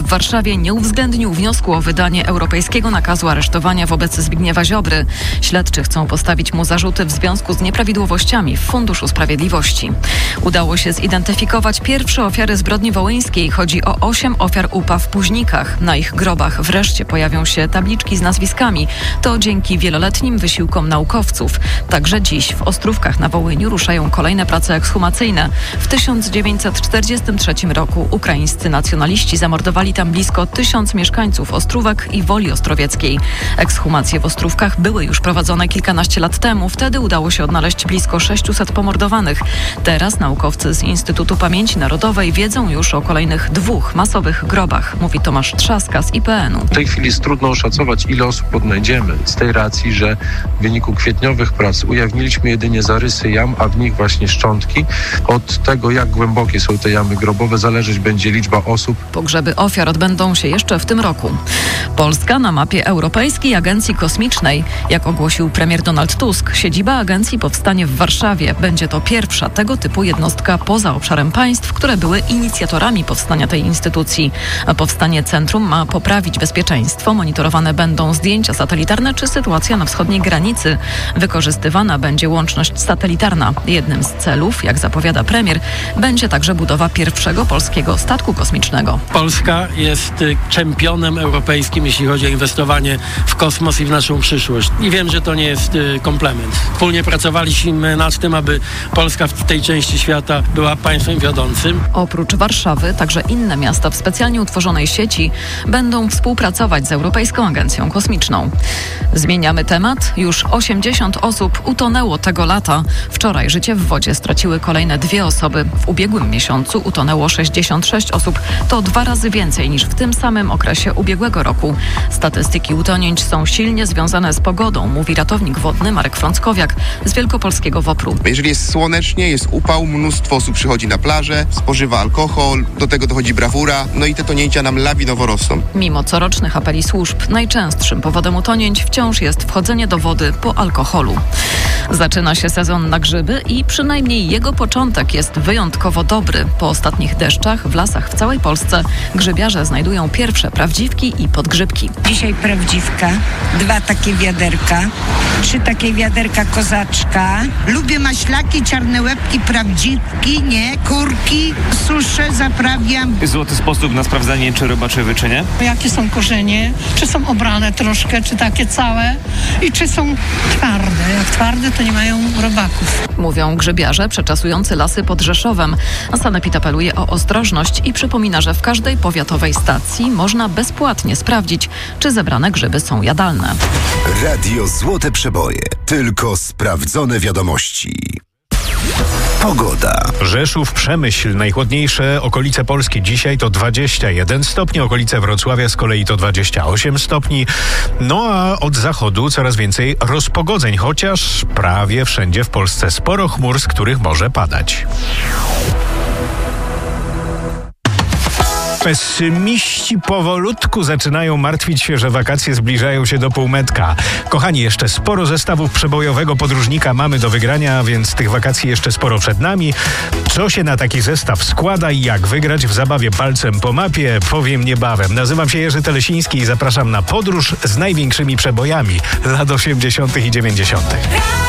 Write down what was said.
Warszawie nie uwzględnił wniosku o wydanie europejskiego nakazu aresztowania wobec Zbigniewa Ziobry. Śledczy chcą postawić mu zarzuty w związku z nieprawidłowościami w Funduszu Sprawiedliwości. Udało się zidentyfikować pierwsze ofiary zbrodni wołyńskiej. Chodzi o 8 ofiar UPA w Późnikach. Na ich grobach wreszcie pojawią się tabliczki z nazwiskami. To dzięki wieloletnim wysiłkom naukowców. Także dziś w Ostrówkach na Wołyniu ruszają kolejne prace ekshumacyjne. W 1943 roku ukraińscy nacjonaliści zamordowali tam blisko 1000 mieszkańców Ostrówek i Woli Ostrowieckiej. Ekshumacje w Ostrówkach były już prowadzone kilkanaście lat temu. Wtedy udało się odnaleźć blisko 600 pomordowanych. Teraz naukowcy z Instytutu Pamięci Narodowej wiedzą już o kolejnych 2 masowych grobach, mówi Tomasz Trzaska z IPN-u. W tej chwili jest trudno oszacować, ile osób odnajdziemy, z tej racji, że w wyniku kwietniowych prac ujawniliśmy jedynie zarysy jam, a w nich właśnie szczątki. Od tego, jak głębokie są te jamy grobowe, zależeć będzie liczba osób. Pogrzeby ofiar odbędą się jeszcze w tym roku. Polska na mapie Europejskiej Agencji Kosmicznej. Jak ogłosił premier Donald Tusk, siedziba agencji powstanie w Warszawie. Będzie to pierwsza tego typu jednostka poza obszarem państw, które były inicjatorami powstania tej instytucji. A powstanie centrum ma poprawić bezpieczeństwo. Monitorowane będą zdjęcia satelitarne czy sytuacja na wschodniej granicy. Wykorzystywana będzie łączność satelitarna. Jednym z celów, jak zapowiada premier, będzie także budowa pierwszego polskiego statku kosmicznego. Polska jest czempionem europejskim, jeśli chodzi o inwestowanie w kosmos i w naszą przyszłość. I wiem, że to nie jest komplement. Wspólnie pracowaliśmy nad tym, aby Polska w tej części świata była państwem wiodącym. Oprócz Warszawy, także inne miasta w specjalnie utworzonej sieci będą współpracować z Europejską Agencją Kosmiczną. Zmieniamy temat. Już 80 osób utonęło tego lata. Wczoraj życie w wodzie straciły kolejne 2 osoby. W ubiegłym miesiącu utonęło 66 osób. To 2 razy więcej niż w tym samym okresie ubiegłego roku. Statystyki utonięć są silnie związane z pogodą, mówi ratownik wodny Marek Frąckowiak z wielkopolskiego WOPR-u. Jeżeli jest słonecznie, jest upał, mnóstwo osób przychodzi na plażę, spożywa alkohol, do tego dochodzi brawura, no i te tonięcia nam lawinowo rosną. Mimo corocznych apeli służb, najczęstszym powodem utonięć wciąż jest wchodzenie do wody po alkoholu. Zaczyna się sezon na grzyby i przynajmniej jego początek jest wyjątkowo dobry. Po ostatnich deszczach w lasach w całej Polsce grzybiarze znajdują pierwsze prawdziwki i podgrzybki. Dzisiaj prawdziwka, 2 takie wiaderka, 3 takie wiaderka kozaczka. Lubię maślaki, czarne łebki, prawdziwki, nie, kurki, suszę, zaprawiam. Złoty sposób na sprawdzanie, czy robaczywy, czy nie. Jakie są korzenie, czy są obrane troszkę, czy takie całe i czy są twarde. Jak twarde, to nie mają robaków. Mówią grzybiarze przeczasujący lasy pod Rzeszowem. A sanepid apeluje o ostrożność i przypomina, że w każdej powiatowej stacji można bezpłatnie sprawdzić, czy zebrane grzyby są jadalne. Radio Złote Przeboje. Tylko sprawdzone wiadomości. Pogoda. Rzeszów, Przemyśl, najchłodniejsze okolice Polski dzisiaj to 21 stopni, okolice Wrocławia z kolei to 28 stopni. No a od zachodu coraz więcej rozpogodzeń, chociaż prawie wszędzie w Polsce sporo chmur, z których może padać. Pesymiści powolutku zaczynają martwić się, że wakacje zbliżają się do półmetka. Kochani, jeszcze sporo zestawów przebojowego podróżnika mamy do wygrania, więc tych wakacji jeszcze sporo przed nami. Co się na taki zestaw składa i jak wygrać w zabawie palcem po mapie, powiem niebawem. Nazywam się Jerzy Telesiński i zapraszam na podróż z największymi przebojami lat 80. i 90.